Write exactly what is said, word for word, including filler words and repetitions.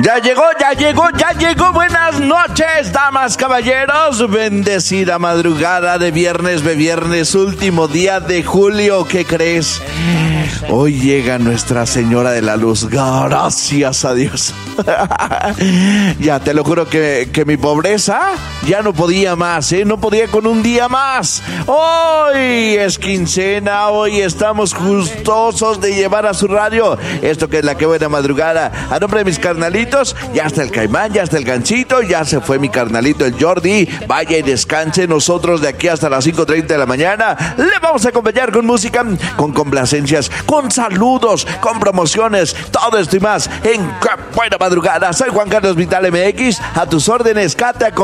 Ya llegó, ya llegó, ya llegó. Buenas noches, damas, caballeros. Bendecida madrugada de viernes de viernes, último día de julio. ¿Qué crees? Hoy llega Nuestra Señora de la Luz. Gracias a Dios. Ya te lo juro que, que mi pobreza ya no podía más, ¿eh? No podía con un día más. Hoy es quincena, hoy estamos gustosos de llevar a su radio esto que es la que buena madrugada. A nombre de mis carnalitos, ya está el Caimán, ya está el Ganchito, ya se fue mi carnalito el Jordi. Vaya y descanse. Nosotros de aquí hasta las cinco treinta de la mañana le vamos a acompañar con música, con complacencias, con saludos, con promociones, todo esto y más en Qué Buena Madrugada. Soy Juan Carlos Vital M X, a tus órdenes, Cata.